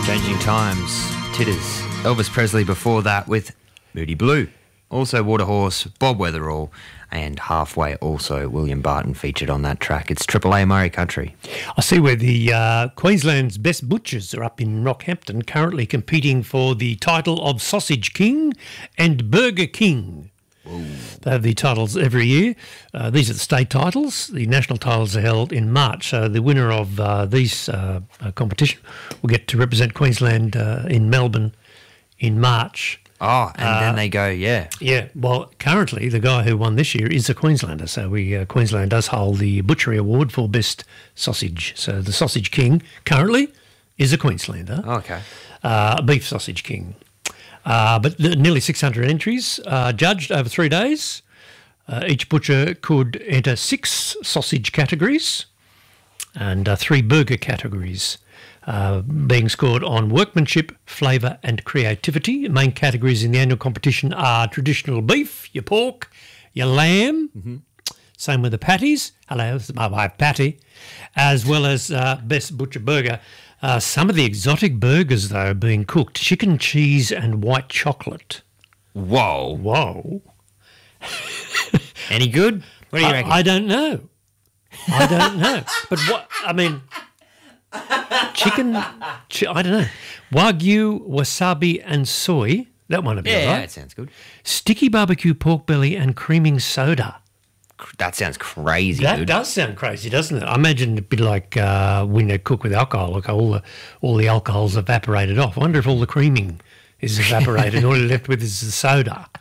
Changing Times, Titters. Elvis Presley before that with Moody Blue. Also Waterhorse, Bob Weatherall, and Halfway also William Barton featured on that track. It's Triple A Murray Country. I see where the Queensland's best butchers are up in Rockhampton, currently competing for the title of Sausage King and Burger King. Whoa. They have the titles every year. These are the state titles. The national titles are held in March. So the winner of these competition will get to represent Queensland in Melbourne in March. Oh, and then they go, yeah. Yeah, well, currently the guy who won this year is a Queenslander. So Queensland does hold the Butchery Award for Best Sausage. So the Sausage King currently is a Queenslander. Okay. Beef Sausage King. But nearly 600 entries judged over 3 days. Each butcher could enter 6 sausage categories and 3 burger categories, being scored on workmanship, flavour and creativity. The main categories in the annual competition are traditional beef, your pork, your lamb, same with the patties. Hello, this is my wife Patty. As well as best butcher burger. Some of the exotic burgers, though, are being cooked. Chicken, cheese and white chocolate. Whoa. Whoa. Any good? What do you reckon? I don't know. But what, I mean, chicken, I don't know. Wagyu, wasabi and soy. That one would be right. Yeah, that sounds good. Sticky barbecue pork belly and creaming soda. That sounds crazy, That dude. does sound crazy, doesn't it? I imagine it'd be like when they cook with alcohol, like all the alcohol's evaporated off. I wonder if all the creaming is evaporated and all you're left with is the soda.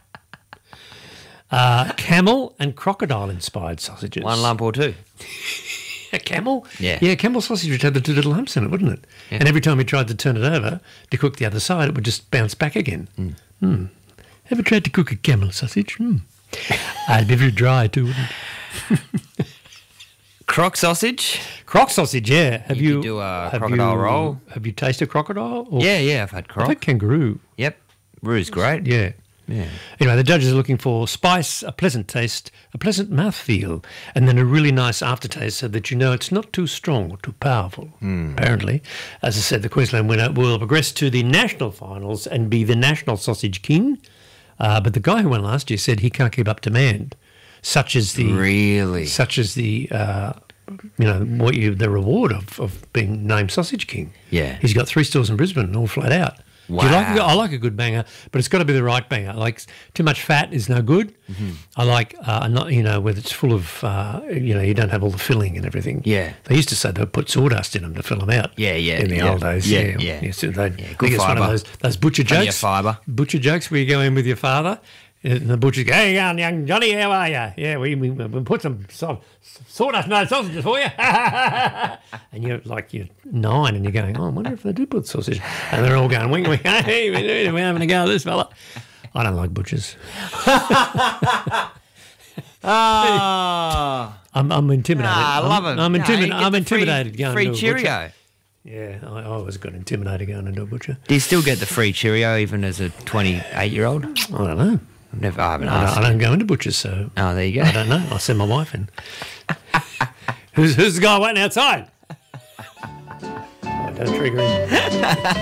Camel and crocodile-inspired sausages. One lump or two. A camel? Yeah. Yeah, camel sausage would have the 2 little lumps in it, wouldn't it? Yeah. And every time you tried to turn it over to cook the other side, it would just bounce back again. Ever tried to cook a camel sausage? I'd be very dry too, wouldn't it? Croc sausage? Croc sausage, yeah. Have you do a crocodile roll? Have you tasted crocodile? Or Yeah, I've had croc. I've had kangaroo. Yep. Roo's great. Yeah. Anyway, the judges are looking for spice, a pleasant taste, a pleasant mouthfeel, and then a really nice aftertaste so that you know it's not too strong or too powerful, apparently. As I said, the Queensland winner will progress to the national finals and be the national sausage king. But the guy who won last year said he can't keep up demand, such as the the reward of being named Sausage King. Yeah. He's got 3 stores in Brisbane, all flat out. Wow. Do you like I like a good banger, but it's got to be the right banger. Like too much fat is no good. I like where it's full of you don't have all the filling and everything. Yeah. They used to say they'd put sawdust in them to fill them out. Yeah. In the old days. Yeah. So good it's one fibre. of those butcher Plenty jokes. of fibre. Butcher jokes where you go in with your father. And the butcher's go, hey, young Johnny, how are you? Yeah, we put some sawdust in those sausages for you. And you're 9 and you're going, I wonder if they do put sausage. And they're all going, wink, wink, hey, we're having a go at this fella. I don't like butchers. I'm intimidated. I love it. I'm intimidated going free to a Cheerio. butcher. Yeah, I always got intimidated going into a butcher. Do you still get the free Cheerio even as a 28-year-old? I don't know. I haven't asked. I don't go into butchers, so Oh, there you go. I don't know. I'll send my wife in. Who's the guy waiting outside? Oh, don't trigger him.